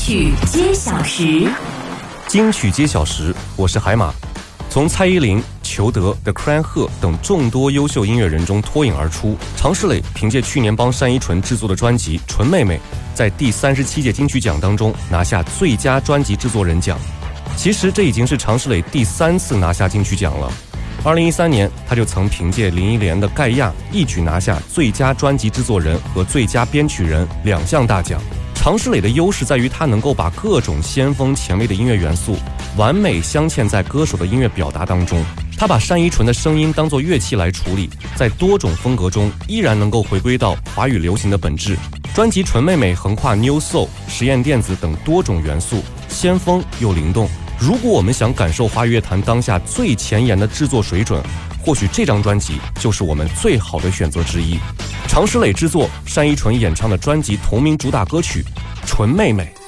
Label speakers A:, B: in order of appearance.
A: 曲揭晓时，
B: 金曲揭晓时，我是海马。从蔡依林、裘德、The Cran 赫等众多优秀音乐人中脱颖而出，常石磊凭借去年帮单依纯制作的专辑《纯妹妹》，在第37届金曲奖当中拿下最佳专辑制作人奖。其实这已经是常石磊第3次拿下金曲奖了。2013年，他就曾凭借林忆莲的《盖亚》一举拿下最佳专辑制作人和最佳编曲人2项大奖。常石磊的优势在于他能够把各种先锋前卫的音乐元素完美镶嵌在歌手的音乐表达当中。他把单依纯的声音当作乐器来处理，在多种风格中依然能够回归到华语流行的本质。专辑《纯妹妹》横跨 New Soul、实验电子等多种元素，先锋又灵动。如果我们想感受华语乐坛当下最前沿的制作水准，或许这张专辑就是我们最好的选择之一。常石磊制作，单依纯演唱的专辑同名主打歌曲《纯妹妹》。